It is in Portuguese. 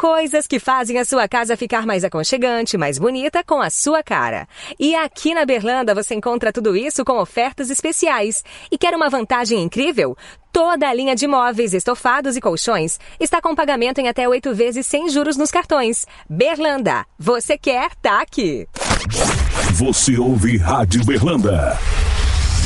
Coisas que fazem a sua casa ficar mais aconchegante, mais bonita, com a sua cara. E aqui na Berlanda você encontra tudo isso com ofertas especiais. E quer uma vantagem incrível? Toda a linha de móveis, estofados e colchões está com pagamento em até 8 vezes sem juros nos cartões. Berlanda, você quer, tá aqui. Você ouve Rádio Berlanda.